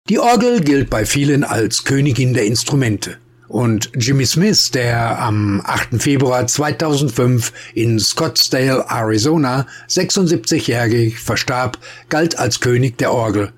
Die Orgel gilt bei vielen als Königin der Instrumente. Und Jimmy Smith, der am 8. Februar 2005 in Scottsdale, Arizona, 76-jährig verstarb, galt als König der Orgel